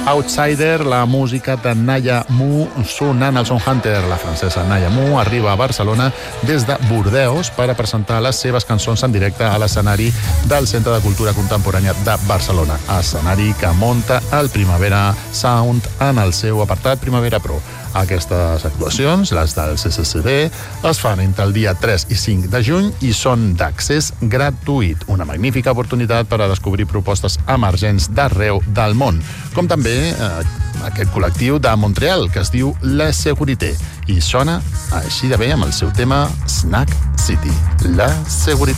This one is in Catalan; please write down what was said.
Outsider, la música de Naya Mu sonant al Sound Hunter. La francesa Naya Mu arriba a Barcelona des de Bordeus per a presentar les seves cançons en directe a l'escenari del Centre de Cultura Contemporània de Barcelona. Escenari que munta el Primavera Sound en el seu apartat Primavera Pro. Aquestes actuacions, les del CCCB, es fan entre el dia 3 i 5 de juny i són d'accés gratuït. Una magnífica oportunitat per a descobrir propostes emergents d'arreu del món, com també aquest col·lectiu de Montreal que es diu La Sécurité i sona així de bé amb el seu tema Snack City. La Sécurité.